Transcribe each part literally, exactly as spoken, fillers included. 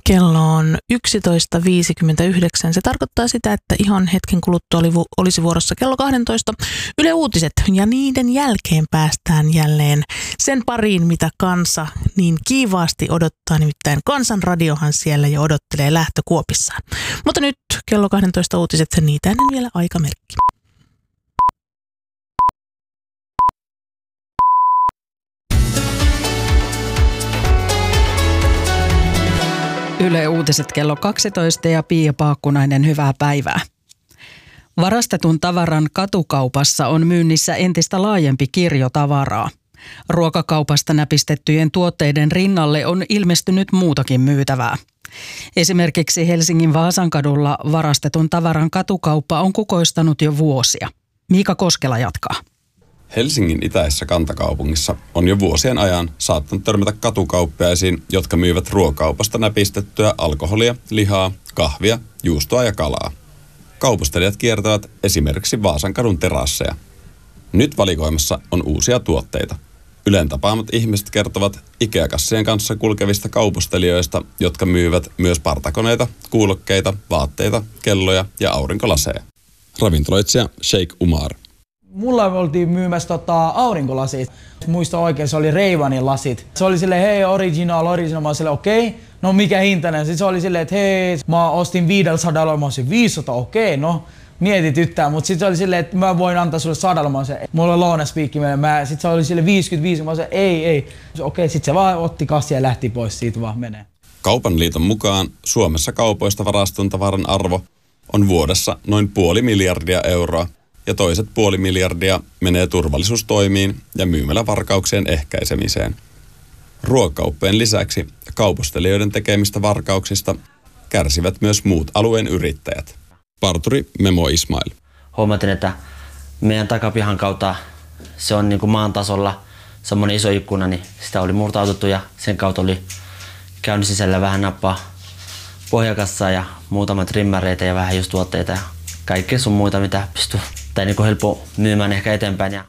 Kello on yksitoista viisikymmentäyhdeksän. Se tarkoittaa sitä, että ihan hetken kuluttua oli, olisi vuorossa kello kaksitoista Yle Uutiset. Ja niiden jälkeen päästään jälleen sen pariin, mitä kansa niin kiivaasti odottaa. Nimittäin Kansanradiohan siellä jo odottelee lähtökuopissaan. Mutta nyt kello kaksitoista uutiset, sen niitä ennen vielä aikamerkki. Yle Uutiset kello kaksitoista ja Pia Paakkunainen, hyvää päivää. Varastetun tavaran katukaupassa on myynnissä entistä laajempi kirjo tavaraa. Ruokakaupasta näpistettyjen tuotteiden rinnalle on ilmestynyt muutakin myytävää. Esimerkiksi Helsingin Vaasankadulla varastetun tavaran katukauppa on kukoistanut jo vuosia. Miika Koskela jatkaa. Helsingin itäisessä kantakaupungissa on jo vuosien ajan saattanut törmätä katukauppiaisiin, jotka myyvät ruokaupasta näpistettyä alkoholia, lihaa, kahvia, juustoa ja kalaa. Kaupustelijat kiertävät esimerkiksi Vaasankadun terasseja. Nyt valikoimassa on uusia tuotteita. Ylen tapaamat ihmiset kertovat IKEA-kassien kanssa kulkevista kaupustelijoista, jotka myyvät myös partakoneita, kuulokkeita, vaatteita, kelloja ja aurinkolaseja. Ravintoloitsija Sheikh Umar. Mulla oltiin myymässä tota, aurinkolasit. Muista oikein, se oli Ray-Banin lasit. Se oli silleen, hei, original, original. Mä olin silleen, okei, okay, no mikä hintainen? Sitten se oli silleen, että hei, mä ostin viisisataa, mä olisin viisisataa, okei, okay, no mietit yhtään. Mutta sitten se oli silleen, että mä voin antaa sulle sadalla. Mä olisin, mulla on lounaspiikki meille. Sitten se oli silleen viisikymmentäviisi, mä olisin, ei, ei. Okei, okay, sitten se vaan otti kassia ja lähti pois, siitä vaan menee. Kaupan liiton mukaan Suomessa kaupoista varastetun tavaran arvo on vuodessa noin puoli miljardia euroa. Ja toiset puoli miljardia menee turvallisuustoimiin ja myymälävarkauksien ehkäisemiseen. Ruokakauppojen lisäksi kaupustelijoiden tekemistä varkauksista kärsivät myös muut alueen yrittäjät. Parturi Memo Ismail. Huomatin, että meidän takapihan kautta se on niin kuin maan tasolla semmoinen iso ikkuna, niin sitä oli murtautettu ja sen kautta oli käynyt sisällä vähän nappaa pohjakassaa ja muutama trimmäreitä ja vähän just tuotteita ja kaikkea sun muita, mitä pystyy tai niin kuin helppo myymään ehkä eteenpäin. Ja.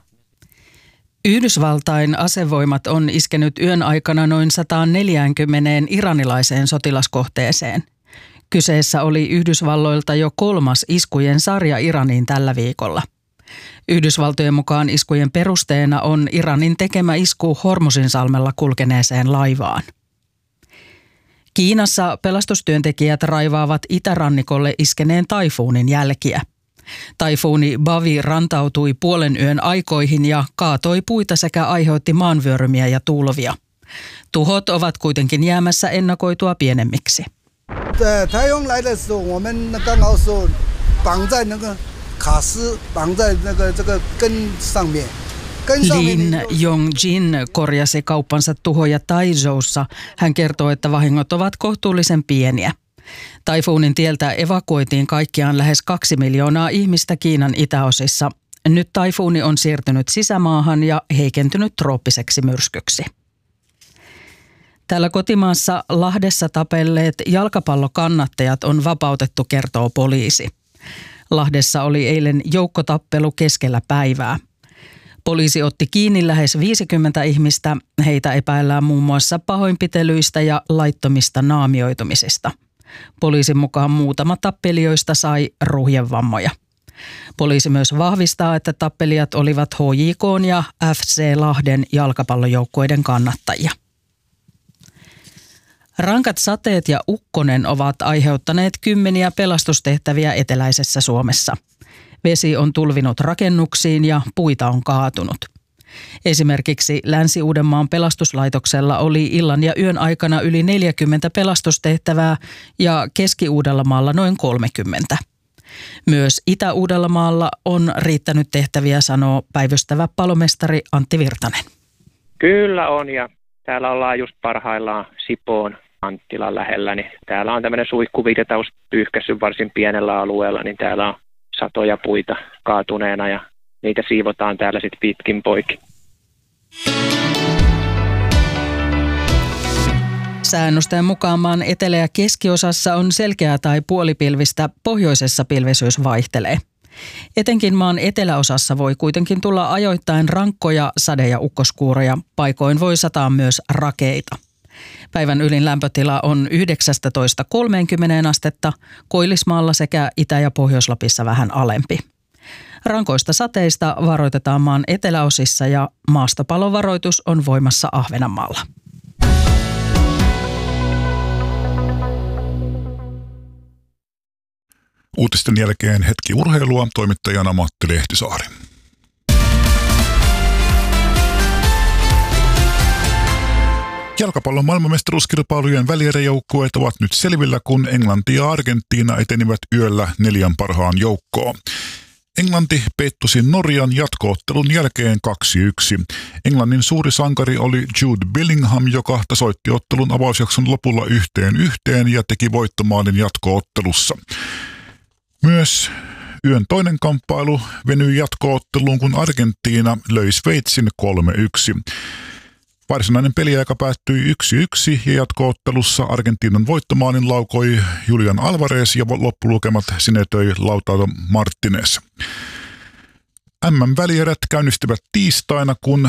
Yhdysvaltain asevoimat on iskenyt yön aikana noin sata neljäkymmentä iranilaiseen sotilaskohteeseen. Kyseessä oli Yhdysvalloilta jo kolmas iskujen sarja Iraniin tällä viikolla. Yhdysvaltojen mukaan iskujen perusteena on Iranin tekemä isku Hormuzinsalmella kulkeneeseen laivaan. Kiinassa pelastustyöntekijät raivaavat itärannikolle iskeneen taifuunin jälkiä. Taifuuni Bavi rantautui puolen yön aikoihin ja kaatoi puita sekä aiheutti maanvyörymiä ja tulvia. Tuhot ovat kuitenkin jäämässä ennakoitua pienemmiksi. Lin Yongjin korjasi kauppansa tuhoja Taizhoussa. Hän kertoo, että vahingot ovat kohtuullisen pieniä. Taifuunin tieltä evakuoitiin kaikkiaan lähes kaksi miljoonaa ihmistä Kiinan itäosissa. Nyt taifuuni on siirtynyt sisämaahan ja heikentynyt trooppiseksi myrskyksi. Täällä kotimaassa Lahdessa tapelleet jalkapallokannattajat on vapautettu, kertoo poliisi. Lahdessa oli eilen joukkotappelu keskellä päivää. Poliisi otti kiinni lähes viisikymmentä ihmistä. Heitä epäillään muun muassa pahoinpitelyistä ja laittomista naamioitumisista. Poliisin mukaan muutama tappelijoista sai ruhjevammoja. Poliisi myös vahvistaa, että tappelijat olivat H J K:n ja F C Lahden jalkapallojoukkueiden kannattajia. Rankat sateet ja ukkonen ovat aiheuttaneet kymmeniä pelastustehtäviä eteläisessä Suomessa. Vesi on tulvinut rakennuksiin ja puita on kaatunut. Esimerkiksi Länsi-Uudenmaan pelastuslaitoksella oli illan ja yön aikana yli neljäkymmentä pelastustehtävää ja Keski-Uudellamaalla noin kolmekymmentä. Myös Itä-Uudellamaalla on riittänyt tehtäviä, sanoo päivystävä palomestari Antti Virtanen. Kyllä on, ja täällä ollaan just parhaillaan Sipoon Anttilan lähellä. Niin täällä on tämmöinen suihkuvirtaus pyyhkässyt varsin pienellä alueella, niin täällä on satoja puita kaatuneena ja niitä siivotaan täällä sitten pitkin poikki. Säännösten mukaan maan etelä- ja keskiosassa on selkeää tai puolipilvistä, pohjoisessa pilvisyys vaihtelee. Etenkin maan eteläosassa voi kuitenkin tulla ajoittain rankkoja sade- ja ukkoskuuroja, paikoin voi sataa myös rakeita. Päivän ylin lämpötila on yhdeksästätoista kolmeenkymmeneen astetta, Koillismaalla sekä Itä- ja Pohjois-Lapissa vähän alempi. Rankoista sateista varoitetaan maan eteläosissa ja maastopalovaroitus on voimassa Ahvenanmaalla. Uutisten jälkeen hetki urheilua, toimittajana Matti Lehtisaari. Jalkapallon maailmanmestaruuskilpailujen välieräjoukkueet ovat nyt selvillä, kun Englanti ja Argentiina etenivät yöllä neljän parhaan joukkoon. Englanti peittosi Norjan jatko-ottelun jälkeen kaksi yksi. Englannin suuri sankari oli Jude Bellingham, joka tasoitti ottelun avausjakson lopulla yhteen yhteen ja teki voittomaalin jatko-ottelussa. Myös yön toinen kamppailu venyi jatko-otteluun, kun Argentiina löi Sveitsin kolme yksi. Varsinainen peliaika päättyi yksi yksi ja jatko-ottelussa Argentiinan voittomaalin laukoi Julian Alvarez ja loppulukemat sinetöi Lautaro Martinez. M M-välierät käynnistyvät tiistaina, kun